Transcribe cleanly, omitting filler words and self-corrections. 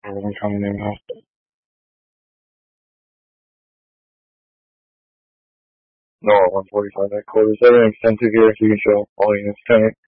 Everyone coming in now. No, 145 that quarter. 7 extensive here so you can show all units. 10